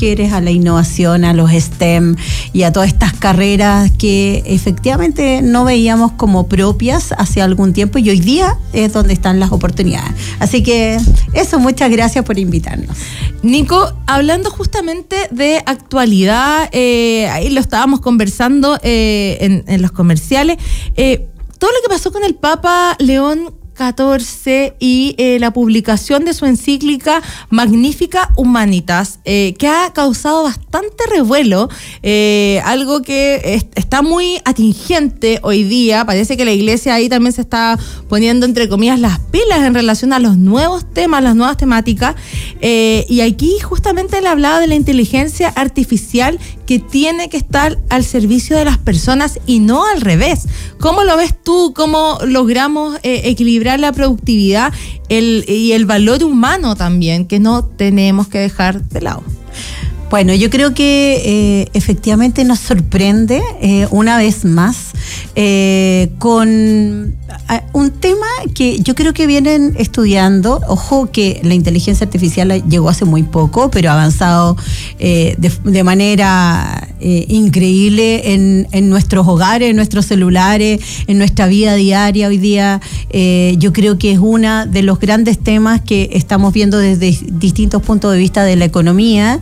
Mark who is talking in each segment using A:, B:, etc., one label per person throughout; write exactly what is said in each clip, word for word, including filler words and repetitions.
A: mujeres a la innovación, a los STEM y a todas estas carreras que efectivamente no veíamos como propias hace algún tiempo, y hoy día es donde están las oportunidades. Así que eso, muchas gracias por invitarnos.
B: Nico, hablando justamente de actualidad, eh, ahí lo estábamos conversando eh, en, en los comerciales, eh, todo lo que pasó con el Papa León catorce y eh, la publicación de su encíclica Magnificat Humanitas, eh, que ha causado bastante revuelo, eh, algo que es, está muy atingente hoy día. Parece que la iglesia ahí también se está poniendo, entre comillas, las pilas en relación a los nuevos temas, las nuevas temáticas, eh, y aquí justamente él hablaba de la inteligencia artificial que tiene que estar al servicio de las personas y no al revés. ¿Cómo lo ves tú? ¿Cómo logramos eh, equilibrar la productividad el, y el valor humano también, que no tenemos que dejar de lado?
A: Bueno, yo creo que eh, efectivamente nos sorprende eh, una vez más eh, con a, un tema que yo creo que vienen estudiando. Ojo que la inteligencia artificial llegó hace muy poco, pero ha avanzado eh, de, de manera eh, increíble en, en nuestros hogares, en nuestros celulares, en nuestra vida diaria. Hoy día eh, yo creo que es uno de los grandes temas que estamos viendo desde distintos puntos de vista de la economía.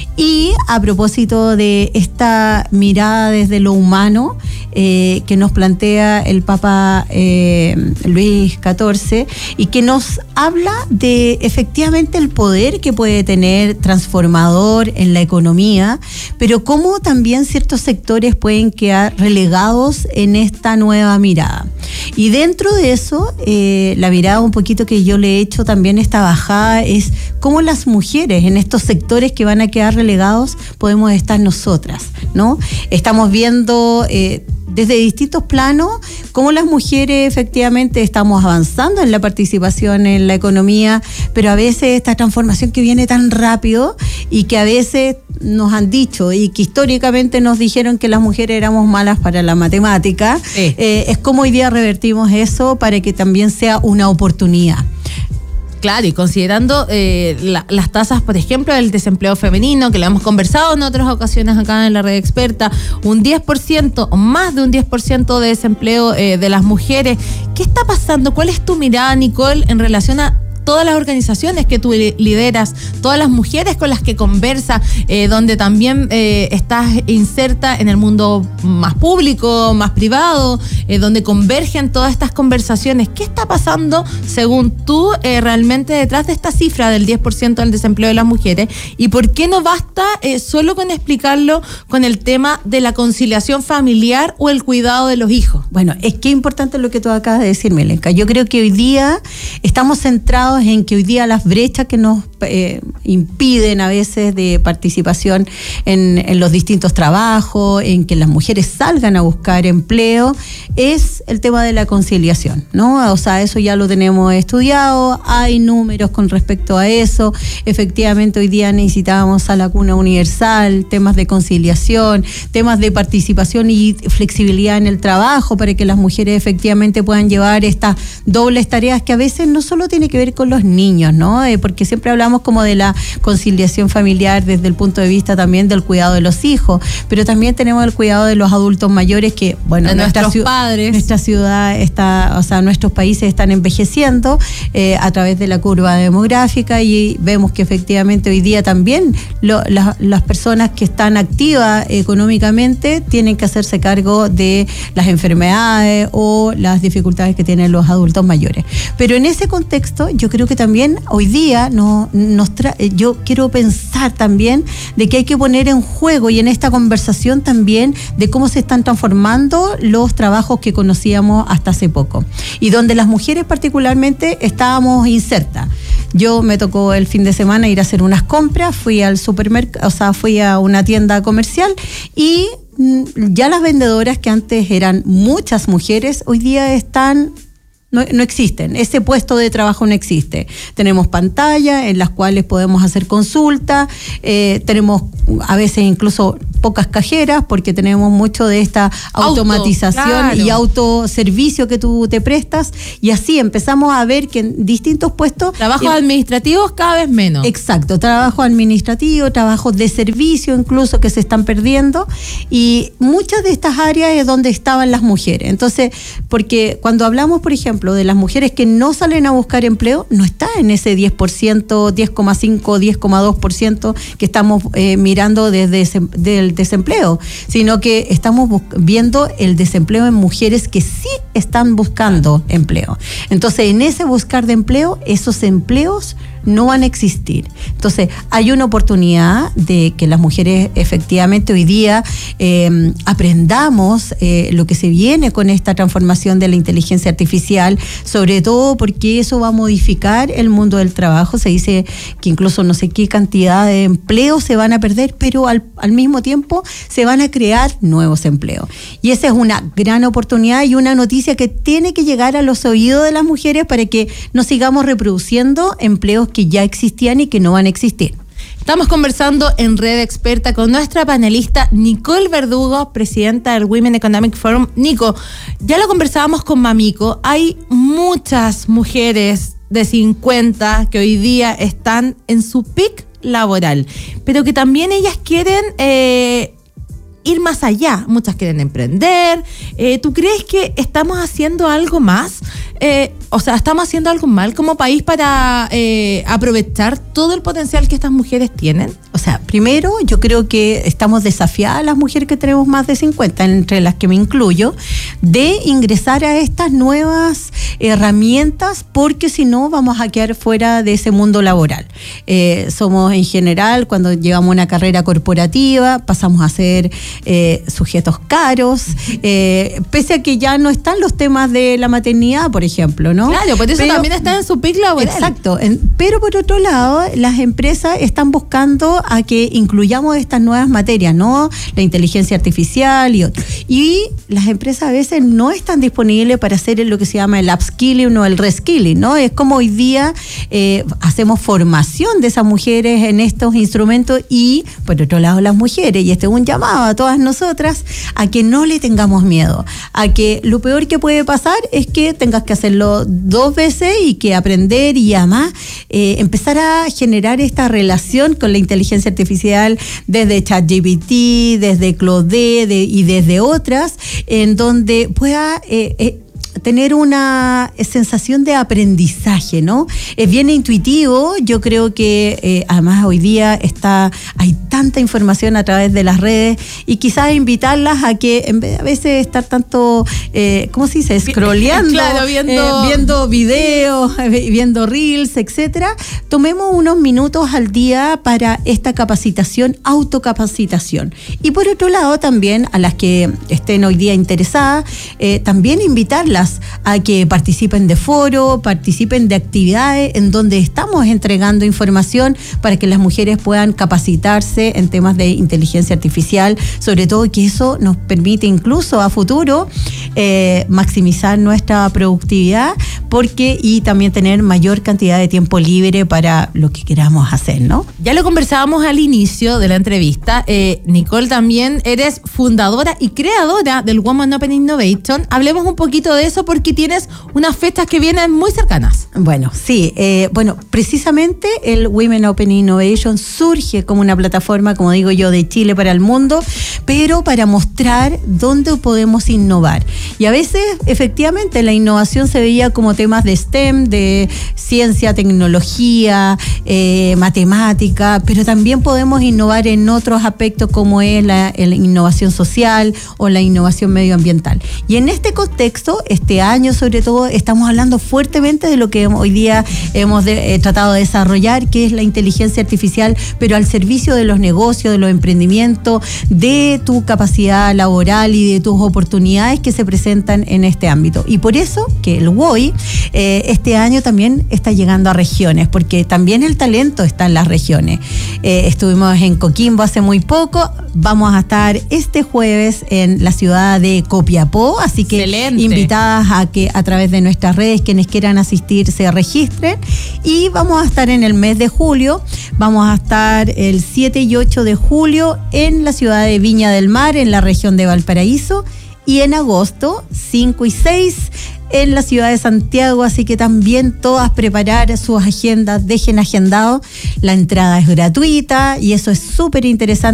A: Y a propósito de esta mirada desde lo humano eh, que nos plantea el Papa eh, Luis catorce, y que nos habla de efectivamente el poder que puede tener transformador en la economía, pero cómo también ciertos sectores pueden quedar relegados en esta nueva mirada. Y dentro de eso, eh, la mirada un poquito que yo le he hecho también, esta bajada, es cómo las mujeres en estos sectores que van a quedar relegados podemos estar nosotras, ¿no? Estamos viendo eh, desde distintos planos cómo las mujeres efectivamente estamos avanzando en la participación en la economía, pero a veces esta transformación que viene tan rápido y que a veces nos han dicho y que históricamente nos dijeron que las mujeres éramos malas para la matemática, sí. eh, es como hoy día revertimos eso para que también sea una oportunidad.
B: Claro, y considerando eh, la, las tasas, por ejemplo, del desempleo femenino, que lo hemos conversado en otras ocasiones acá en la Red Experta, un diez por ciento o más de un diez por ciento de desempleo eh, de las mujeres. ¿Qué está pasando? ¿Cuál es tu mirada, Nicole, en relación a todas las organizaciones que tú lideras, todas las mujeres con las que conversas, eh, donde también eh, estás inserta en el mundo más público, más privado, eh, donde convergen todas estas conversaciones? ¿Qué está pasando, según tú, eh, realmente detrás de esta cifra del diez por ciento del desempleo de las mujeres? ¿Y por qué no basta eh, solo con explicarlo con el tema de la conciliación familiar o el cuidado de los hijos?
A: Bueno, es que es importante lo que tú acabas de decir, Melenka. Yo creo que hoy día estamos centrados en que hoy día las brechas que nos eh, impiden a veces de participación en, en los distintos trabajos, en que las mujeres salgan a buscar empleo, es el tema de la conciliación, ¿no? O sea, eso ya lo tenemos estudiado, hay números con respecto a eso. Efectivamente, hoy día necesitábamos a la cuna universal, temas de conciliación, temas de participación y flexibilidad en el trabajo para que las mujeres efectivamente puedan llevar estas dobles tareas que a veces no solo tiene que ver con los niños, ¿no? Eh, porque siempre hablamos como de la conciliación familiar desde el punto de vista también del cuidado de los hijos, pero también tenemos el cuidado de los adultos mayores que, bueno,
B: de nuestra nuestros padres.
A: Nuestra ciudad está, o sea, nuestros países están envejeciendo eh, a través de la curva demográfica, y vemos que efectivamente hoy día también lo, la, las personas que están activas económicamente tienen que hacerse cargo de las enfermedades o las dificultades que tienen los adultos mayores. Pero en ese contexto, yo creo que también hoy día no, nos tra- yo quiero pensar también de que hay que poner en juego y en esta conversación también de cómo se están transformando los trabajos que conocíamos hasta hace poco y donde las mujeres particularmente estábamos insertas. Yo me tocó el fin de semana ir a hacer unas compras, fui al supermercado, o sea, fui a una tienda comercial y ya las vendedoras, que antes eran muchas mujeres, hoy día están No, no existen, ese puesto de trabajo no existe. Tenemos pantallas en las cuales podemos hacer consultas, eh, tenemos a veces incluso pocas cajeras porque tenemos mucho de esta automatización Auto, claro. y autoservicio que tú te prestas, y así empezamos a ver que en distintos puestos...
B: Trabajos eh, administrativos cada vez menos.
A: Exacto, trabajo administrativo, trabajos de servicio incluso que se están perdiendo, y muchas de estas áreas es donde estaban las mujeres. Entonces, porque cuando hablamos, por ejemplo, de las mujeres que no salen a buscar empleo, no está en ese diez por ciento, diez coma cinco, diez coma dos por ciento que estamos eh, mirando desde ese, del desempleo, sino que estamos viendo el desempleo en mujeres que sí están buscando empleo. Entonces, en ese buscar de empleo, esos empleos no van a existir. Entonces, hay una oportunidad de que las mujeres efectivamente hoy día eh, aprendamos eh, lo que se viene con esta transformación de la inteligencia artificial, sobre todo porque eso va a modificar el mundo del trabajo. Se dice que incluso no sé qué cantidad de empleos se van a perder, pero al, al mismo tiempo se van a crear nuevos empleos. Y esa es una gran oportunidad y una noticia que tiene que llegar a los oídos de las mujeres para que no sigamos reproduciendo empleos que ya existían y que no van a existir.
B: Estamos conversando en Red Experta con nuestra panelista Nicole Verdugo, presidenta del Women Economic Forum. Nico, ya lo conversábamos con Mamico, hay muchas mujeres de cincuenta que hoy día están en su pic laboral, pero que también ellas quieren eh, ir más allá, muchas quieren emprender. Eh, ¿Tú crees que estamos haciendo algo más? Eh, o sea, ¿estamos haciendo algo mal como país para eh, aprovechar todo el potencial que estas mujeres tienen?
A: O sea, primero, yo creo que estamos desafiadas las mujeres que tenemos más de cincuenta, entre las que me incluyo, de ingresar a estas nuevas herramientas, porque si no vamos a quedar fuera de ese mundo laboral. Eh, somos en general, cuando llevamos una carrera corporativa, pasamos a ser eh, sujetos caros, eh, pese a que ya no están los temas de la maternidad, por ejemplo, ¿no?
B: Claro, por eso
A: pero,
B: también están en su pic laboral.
A: Exacto, en, pero por otro lado, las empresas están buscando a que incluyamos estas nuevas materias, ¿no? La inteligencia artificial y otros. Y las empresas a veces no están disponibles para hacer lo que se llama el upskilling o el reskilling, ¿no? Es como hoy día eh, hacemos formación de esas mujeres en estos instrumentos y, por otro lado, las mujeres, y este es un llamado a todas nosotras, a que no le tengamos miedo, a que lo peor que puede pasar es que tengas que hacerlo dos veces y que aprender y además eh, empezar a generar esta relación con la inteligencia artificial desde ChatGPT, desde Claude de, y desde otras, en donde pueda eh, eh, tener una sensación de aprendizaje, ¿no? Es bien intuitivo. Yo creo que eh, además hoy día está hay tanta información a través de las redes y quizás invitarlas a que en vez de a veces estar tanto, eh, ¿cómo se dice? Scrolleando,
B: claro, viendo...
A: Eh, viendo videos, viendo reels, etcétera. Tomemos unos minutos al día para esta capacitación, autocapacitación. Y por otro lado también a las que estén hoy día interesadas, eh, también invitarlas a que participen de foros, participen de actividades en donde estamos entregando información para que las mujeres puedan capacitarse en temas de inteligencia artificial, sobre todo que eso nos permite incluso a futuro eh, maximizar nuestra productividad, porque y también tener mayor cantidad de tiempo libre para lo que queramos hacer, ¿no?
B: Ya lo conversábamos al inicio de la entrevista. Eh, Nicole, también eres fundadora y creadora del Women Open Innovation. Hablemos un poquito de eso porque tienes unas fechas que vienen muy cercanas.
A: Bueno, sí. Eh, bueno, precisamente el Women Open Innovation surge como una plataforma, como digo yo, de Chile para el mundo, pero para mostrar dónde podemos innovar. Y a veces, efectivamente, la innovación se veía como temas de STEM, de ciencia, tecnología, eh, matemática, pero también podemos innovar en otros aspectos como es la, la innovación social o la innovación medioambiental. Y en este contexto, este año sobre todo, estamos hablando fuertemente de lo que hoy día hemos de, eh, tratado de desarrollar, que es la inteligencia artificial, pero al servicio de los negocios, de los emprendimientos, de tu capacidad laboral y de tus oportunidades que se presentan en este ámbito. Y por eso que el W O I eh, este año también está llegando a regiones, porque también el talento está en las regiones. Eh, estuvimos en Coquimbo hace muy poco, vamos a estar este jueves en la ciudad de Copiapó, así que
B: excelente.
A: Invitada invitadas a que a través de nuestras redes quienes quieran asistir se registren. Y vamos a estar en el mes de julio, vamos a estar el siete y ocho de julio en la ciudad de Viña del Mar, en la región de Valparaíso, y en agosto cinco y seis en la ciudad de Santiago, así que también todas preparar sus agendas, dejen agendado, la entrada es gratuita y eso es súper interesante.